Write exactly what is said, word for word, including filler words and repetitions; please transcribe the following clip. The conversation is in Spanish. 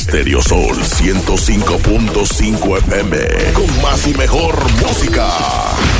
Stereo Sol ciento cinco punto cinco F M. Con más y mejor música.